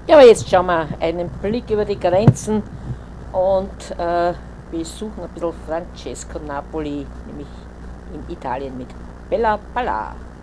Ja, aber jetzt schauen wir einen Blick über die Grenzen und besuchen ein bisschen Francesco Napoli, nämlich in Italien mit Bella Balla.